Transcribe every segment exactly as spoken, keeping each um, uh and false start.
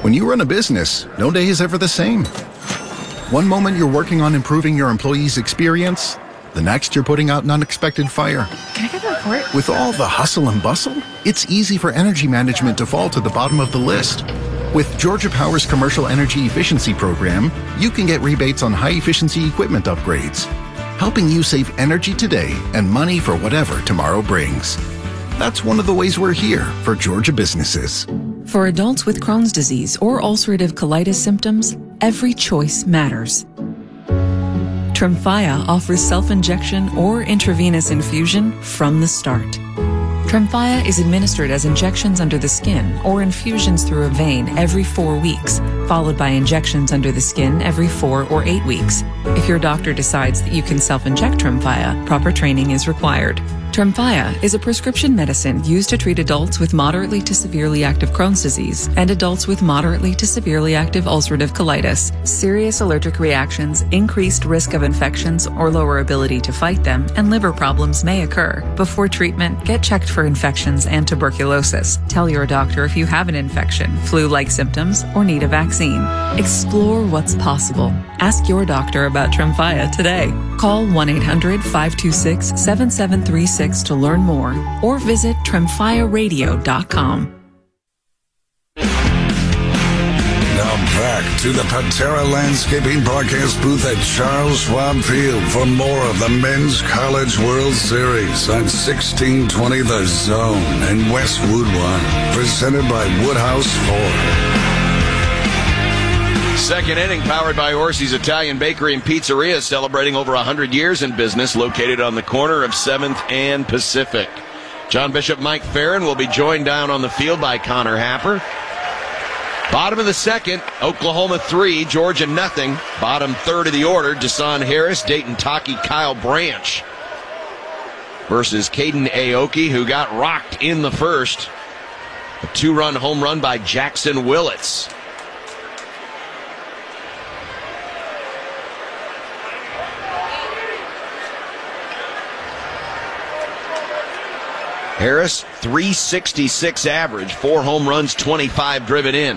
When you run a business, no day is ever the same. One moment you're working on improving your employees' experience, the next you're putting out an unexpected fire. Can I get the report? With all the hustle and bustle, it's easy for energy management to fall to the bottom of the list. With Georgia Power's Commercial Energy Efficiency Program, you can get rebates on high-efficiency equipment upgrades, helping you save energy today and money for whatever tomorrow brings. That's one of the ways we're here for Georgia businesses. For adults with Crohn's disease or ulcerative colitis symptoms, every choice matters. Tremfya offers self-injection or intravenous infusion from the start. Tremfya is administered as injections under the skin or infusions through a vein every four weeks, followed by injections under the skin every four or eight weeks. If your doctor decides that you can self-inject Tremfya, proper training is required. Tremfya is a prescription medicine used to treat adults with moderately to severely active Crohn's disease and adults with moderately to severely active ulcerative colitis. Serious allergic reactions, increased risk of infections or lower ability to fight them, and liver problems may occur. Before treatment, get checked for infections and tuberculosis. Tell your doctor if you have an infection, flu-like symptoms, or need a vaccine. Explore what's possible. Ask your doctor about Tremfya today. Call one eight hundred, five two six, seven seven three six to learn more, or visit tremfya radio dot com. Now back to the Patera Landscaping Broadcast booth at Charles Schwab Field for more of the Men's College World Series on sixteen twenty The Zone and Westwood One, presented by Woodhouse Ford. Second inning, powered by Orsi's Italian Bakery and Pizzeria, celebrating over one hundred years in business, located on the corner of seventh and Pacific. John Bishop, Mike Farron will be joined down on the field by Connor Happer. Bottom of the second, Oklahoma three, Georgia nothing. Bottom third of the order, Desan Harris, Dayton Taki, Kyle Branch versus Caden Aoki, who got rocked in the first. A two-run home run by Jackson Willits. Harris, three sixty-six average, four home runs, twenty-five driven in.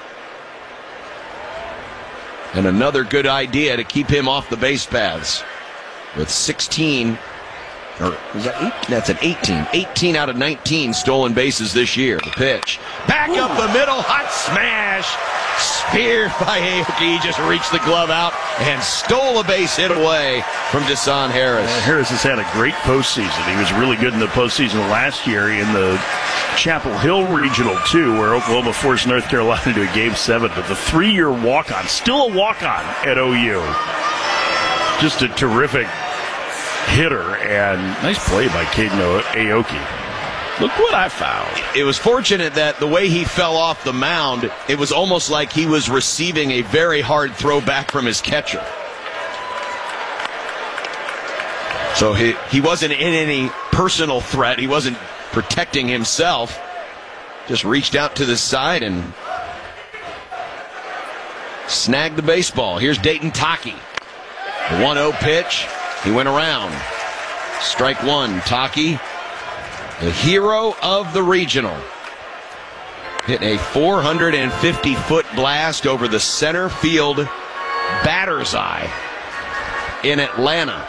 And another good idea to keep him off the base paths with sixteen, or is that eight? That's an eighteen. eighteen out of nineteen stolen bases this year. The pitch. Back Ooh. Up the middle, hot smash. Speared by Aoki. He just reached the glove out and stole a base hit away from Desan Harris. Uh, Harris has had a great postseason. He was really good in the postseason last year in the Chapel Hill Regional, too, where Oklahoma forced North Carolina to a game seven. But the three-year walk-on, still a walk-on at O U. Just a terrific hitter, and nice play by Caden Aoki. Look what I found. It was fortunate that the way he fell off the mound, it was almost like he was receiving a very hard throw back from his catcher. So he, he wasn't in any personal threat. He wasn't protecting himself. Just reached out to the side and snagged the baseball. Here's Dayton Taki. The one oh pitch. He went around. Strike one. Taki, the hero of the regional, hit a four hundred fifty foot blast over the center field batter's eye in Atlanta.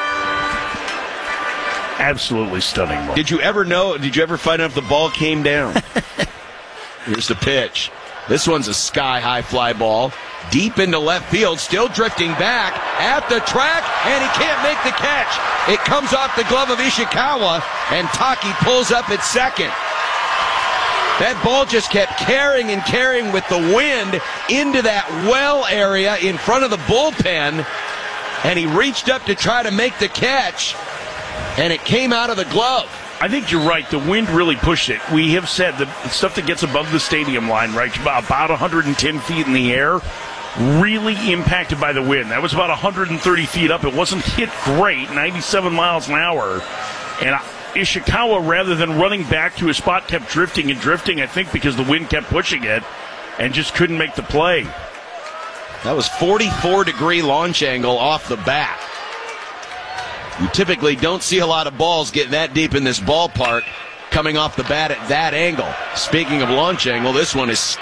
Absolutely stunning. Mark. Did you ever know, did you ever find out if the ball came down? Here's the pitch. This one's a sky-high fly ball. Deep into left field, still drifting back at the track, and he can't make the catch. It comes off the glove of Ishikawa, and Taki pulls up at second. That ball just kept carrying and carrying with the wind into that well area in front of the bullpen, and he reached up to try to make the catch, and it came out of the glove. I think you're right. The wind really pushed it. We have said the stuff that gets above the stadium line, right, about one hundred ten feet in the air, really impacted by the wind. That was about one hundred thirty feet up. It wasn't hit great, ninety-seven miles an hour. And Ishikawa, rather than running back to his spot, kept drifting and drifting, I think because the wind kept pushing it, and just couldn't make the play. That was forty-four degree launch angle off the bat. You typically don't see a lot of balls get that deep in this ballpark coming off the bat at that angle. Speaking of launch angle, this one is